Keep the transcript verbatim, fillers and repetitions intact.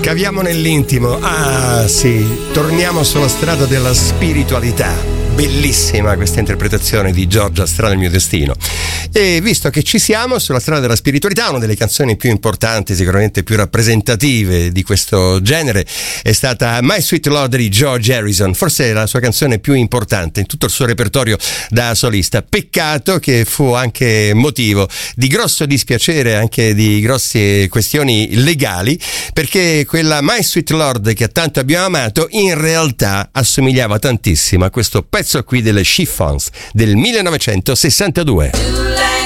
Scaviamo nell'intimo. Ah sì, torniamo sulla strada della spiritualità. Bellissima questa interpretazione di Giorgia Strada il mio destino. E visto che ci siamo sulla strada della spiritualità, una delle canzoni più importanti, sicuramente più rappresentative di questo genere è stata My Sweet Lord di George Harrison, forse la sua canzone più importante in tutto il suo repertorio da solista. Peccato che fu anche motivo di grosso dispiacere, anche di grosse questioni legali, perché quella My Sweet Lord che tanto abbiamo amato in realtà assomigliava tantissimo a questo pezzo qui delle Chiffons del millenovecentosessantadue.